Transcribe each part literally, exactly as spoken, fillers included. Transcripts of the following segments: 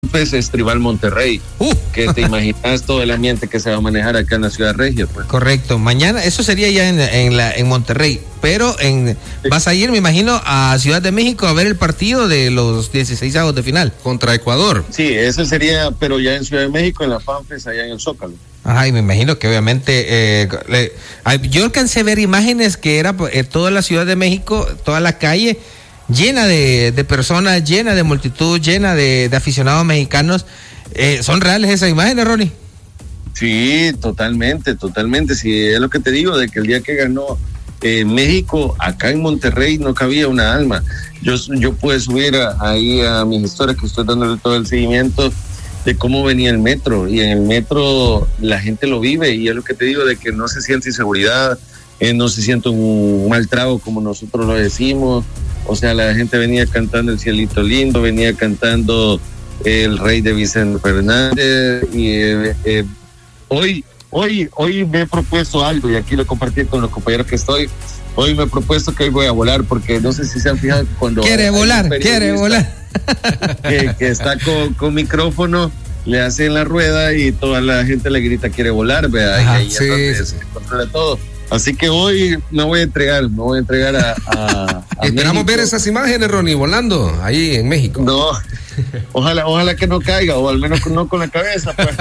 Pues es Tribal Monterrey, uh. que te imaginas todo el ambiente que se va a manejar acá en la ciudad regia, pues. Correcto, mañana, eso sería ya en, en, la, en Monterrey, pero en, sí. vas a ir, me imagino, a Ciudad de México a ver el partido de los dieciseisavos de final. Contra Ecuador. Sí, ese sería, pero ya en Ciudad de México, en la FanFest, allá en el Zócalo. Ajá, y me imagino que obviamente, eh, le, yo alcancé a ver imágenes que era eh, toda la Ciudad de México, toda la calle, llena de, de personas, llena de multitud, llena de, de aficionados mexicanos. Eh, ¿Son reales esas imágenes, Ronnie? Sí, totalmente, totalmente. Sí, es lo que te digo, de que el día que ganó eh, México, acá en Monterrey no cabía una alma. Yo, yo pude subir a, ahí a mis historias, que estoy dándole todo el seguimiento de cómo venía el metro, y en el metro la gente lo vive, y es lo que te digo, de que no se siente inseguridad, eh, no se siente un mal trago como nosotros lo decimos. O sea, la gente venía cantando El Cielito Lindo, venía cantando El Rey de Vicente Fernández, y eh, eh, hoy, hoy, hoy me he propuesto algo, y aquí lo compartí con los compañeros que estoy. Hoy me he propuesto que hoy voy a volar, porque no sé si se han fijado cuando... Quiere volar, quiere volar. Que, que está con, con micrófono, le hacen la rueda y toda la gente le grita quiere volar, ¿verdad? Ajá, y ahí sí, entonces sí. se controla todo. Así que hoy me voy a entregar, me voy a entregar a, a, a Esperamos México. ver esas imágenes, Ronnie, volando ahí en México. No, ojalá, ojalá que no caiga, o al menos no con la cabeza, pues.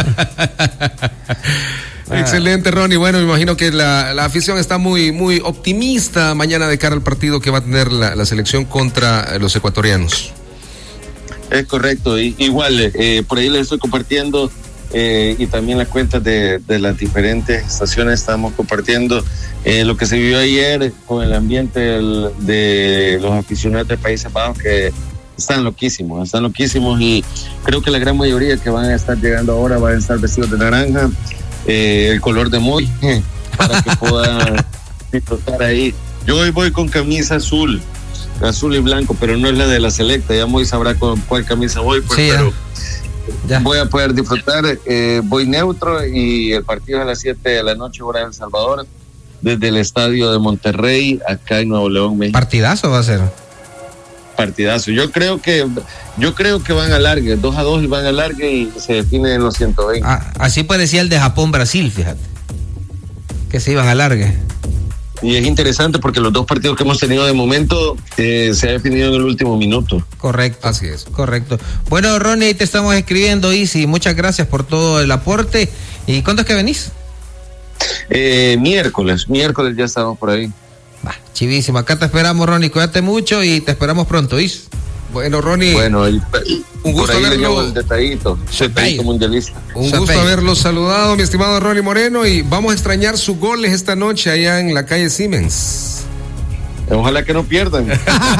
Excelente, Ronnie. Bueno, me imagino que la, la afición está muy, muy optimista mañana de cara al partido que va a tener la, la selección contra los ecuatorianos. Es correcto, y, igual, eh, por ahí les estoy compartiendo. Eh, y también las cuentas de, de las diferentes estaciones estamos compartiendo eh, lo que se vivió ayer con el ambiente del, de los aficionados de Países Bajos, que están loquísimos, están loquísimos, y creo que la gran mayoría que van a estar llegando ahora van a estar vestidos de naranja, eh, el color de Moy, para que puedan disfrutar ahí. Yo hoy voy con camisa azul, azul y blanco, pero no es la de la selecta, ya Moy sabrá con cuál camisa voy, pues, sí, pero... Ya. Voy a poder disfrutar, eh, voy neutro, y el partido es a las siete de la noche, hora de El Salvador, desde el estadio de Monterrey, acá en Nuevo León, México. Partidazo va a ser. Partidazo. Yo creo que, yo creo que van a largue, dos a dos y van a largue, y se define en los ciento veinte. Ah, así parecía el de Japón-Brasil, fíjate. Que se iban a largue. Y es interesante porque los dos partidos que hemos tenido de momento eh, se ha definido en el último minuto. Correcto. Así es. Correcto. Bueno, Ronnie, ahí te estamos escribiendo, Isi. Muchas gracias por todo el aporte. ¿Y cuándo es que venís? Eh, miércoles, miércoles ya estamos por ahí. Va, chivísimo. Acá te esperamos, Ronnie. Cuídate mucho y te esperamos pronto, Is. Bueno, Ronnie. Bueno, el, un gusto por ahí verlo. le llevo el detallito. Detallito mundialista. Un gusto Chapey. haberlo saludado, mi estimado Ronnie Moreno, y vamos a extrañar sus goles esta noche allá en la calle Siemens. Ojalá que no pierdan. Ok,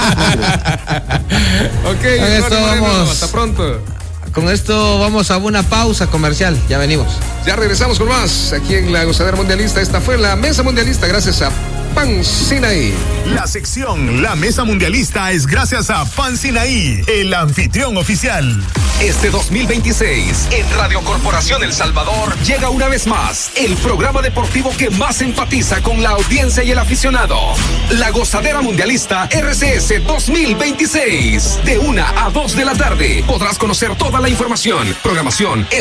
Con esto Ronnie Moreno, vamos. hasta pronto. Con esto vamos a una pausa comercial. Ya venimos. Ya regresamos con más aquí en la Gozadera Mundialista. Esta fue la Mesa Mundialista gracias a Pan Sinaí. La sección La Mesa Mundialista es gracias a Pan Sinaí, el anfitrión oficial. Este dos mil veintiséis, en Radio Corporación El Salvador, llega una vez más el programa deportivo que más empatiza con la audiencia y el aficionado. La Gozadera Mundialista R C S dos mil veintiséis. De una a dos de la tarde podrás conocer toda la información, programación,